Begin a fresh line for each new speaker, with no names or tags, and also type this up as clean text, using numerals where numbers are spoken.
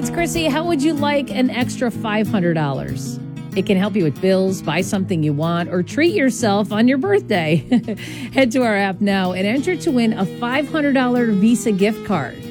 It's Chrissy. How would you like an extra $500? It can help you with bills, buy something you want, or treat yourself on your birthday. Head to our app now and enter to win a $500 Visa gift card.